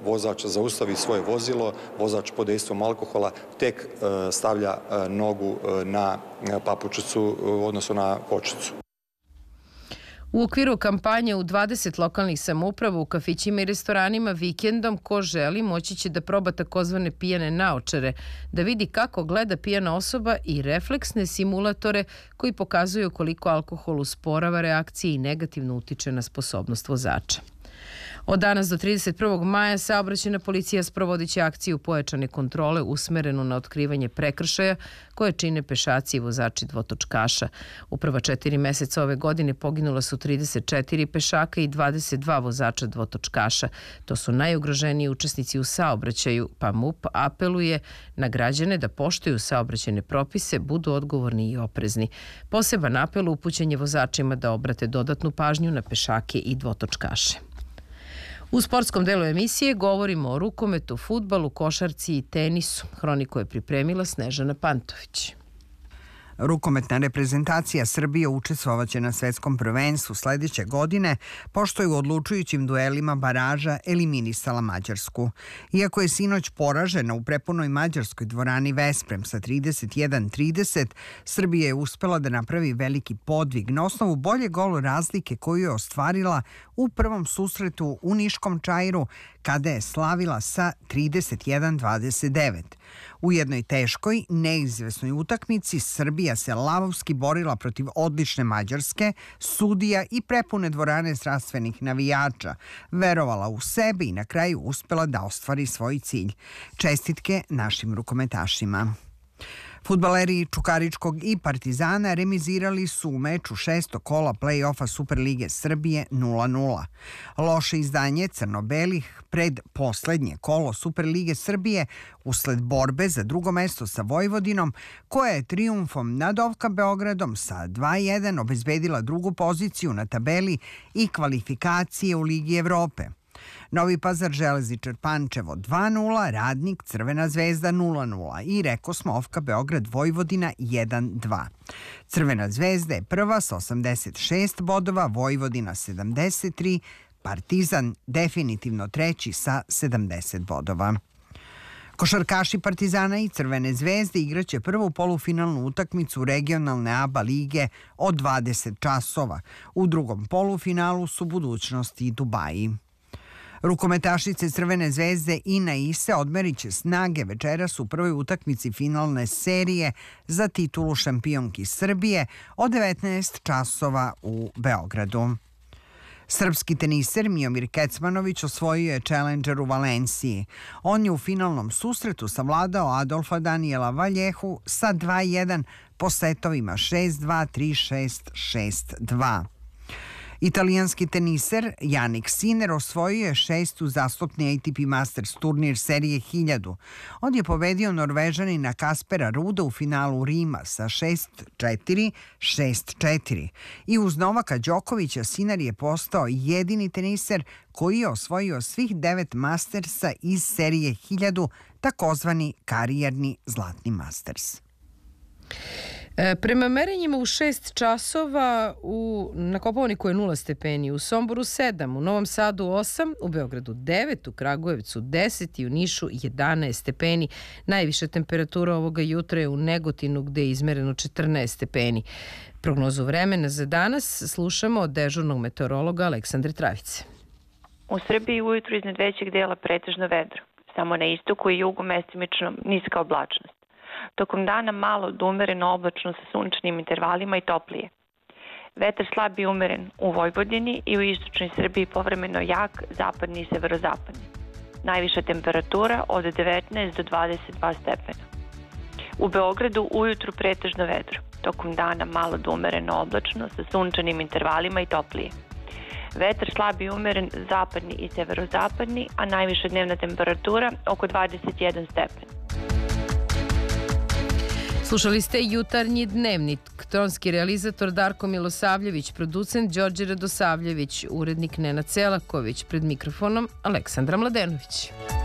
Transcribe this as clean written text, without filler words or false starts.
vozač zaustavi svoje vozilo, vozač pod dejstvom alkohola tek stavlja nogu na papučicu, odnosno na kočicu. U okviru kampanje u 20 lokalnih samouprava u kafićima i restoranima vikendom ko želi moći će da proba takozvane pijane naočare, da vidi kako gleda pijana osoba i refleksne simulatore koji pokazuju koliko alkohol usporava reakcije i negativno utiče na sposobnost vozača. Od danas do 31. maja saobraćajna policija sprovodit će akciju pojačane kontrole usmerenu na otkrivanje prekršaja koje čine pešaci i vozači dvotočkaša. U prva 4 meseca ove godine poginula su 34 pešaka i 22 vozača dvotočkaša. To su najugroženiji učesnici u saobraćaju, pa MUP apeluje na građane da poštuju saobraćajne propise, budu odgovorni i oprezni. Poseban apel upućen je vozačima da obrate dodatnu pažnju na pešake i dvotočkaše. U sportskom delu emisije govorimo o rukometu, fudbalu, košarci i tenisu. Hroniku je pripremila Snežana Pantović. Rukometna reprezentacija Srbije učestvovaće na svetskom prvenstvu sledeće godine, pošto je u odlučujućim duelima baraža eliminisala Mađarsku. Iako je sinoć poražena u prepunoj mađarskoj dvorani Vesprem sa 31-30, Srbija je uspela da napravi veliki podvig na osnovu bolje gol razlike koju je ostvarila u prvom susretu u Niškom Čairu, kada je slavila sa 31-29. U jednoj teškoj, neizvesnoj utakmici Srbija se lavovski borila protiv odlične Mađarske, sudija i prepune dvorane strastvenih navijača, verovala u sebe i na kraju uspela da ostvari svoj cilj. Čestitke našim rukometašima. Fudbaleri Čukaričkog i Partizana remizirali su u meču 6. kola play-offa Superlige Srbije 0-0. Loše izdanje crno-belih pred poslednje kolo Superlige Srbije usled borbe za drugo mesto sa Vojvodinom, koja je trijumfom nad OFK Beogradom sa 2-1 obezbedila drugu poziciju na tabeli i kvalifikacije u Ligi Evrope. Novi Pazar Železničar Pančevo 2-0, Radnik Crvena zvezda 0-0 i rekosmo OFK Beograd Vojvodina 1-2. Crvena zvezda je prva sa 86 bodova, Vojvodina 73, Partizan definitivno treći sa 70 bodova. Košarkaši Partizana i Crvene zvezde igraće prvu polufinalnu utakmicu regionalne ABA lige od 20 časova. U drugom polufinalu su Budućnost i Dubaji. Rukometašice Crvene zvezde Ina i Ise odmerit će snage večeras u prvoj utakmici finalne serije za titulu šampionki Srbije od 19 časova u Beogradu. Srpski teniser Miomir Kecmanović osvojio je Challenger u Valenciji. On je u finalnom susretu savladao Adolfa Daniela Valjehu sa 2-1 po setovima 6-2, 3-6, 6-2. Italijanski teniser Jannik Sinner osvojio je 6. uzastopni ATP Masters turnir serije 1000. On je pobedio Norvežanina Kaspera Ruda u finalu Rima sa 6-4, 6-4. I uz Novaka Đokovića Sinner je postao jedini teniser koji je osvojio svih 9 Mastersa iz serije 1000, takozvani karijerni Zlatni Masters. Prema merenjima u 6 časova na Kopaoniku je 0 stepeni, u Somboru 7, u Novom Sadu 8, u Beogradu 9, u Kragujevcu 10 i u Nišu 11 stepeni. Najviša temperatura ovoga jutra je u Negotinu gde je izmereno 14 stepeni. Prognozu vremena za danas slušamo od dežurnog meteorologa Aleksandre Travice. U Srbiji ujutru iznad većeg dela pretežno vedro, samo na istoku i jugu mestimično niska oblačnost. Tokom dana malo do umereno oblačno sa sunčanim intervalima i toplije. Vetar slab i umeren u Vojvodini i u istočnoj Srbiji povremeno jak, zapadni i severozapadni. Najviša temperatura od 19 do 22 stepena. U Beogradu ujutru pretežno vedro. Tokom dana malo do umereno oblačno sa sunčanim intervalima i toplije. Vetar slab i umeren zapadni i severozapadni, a najviša dnevna temperatura oko 21 stepen. Slušali ste Jutarnji dnevnik, tonski realizator Darko Milosavljević, producent Đorđe Radosavljević, urednik Nenad Selaković, pred mikrofonom Aleksandra Mladenović.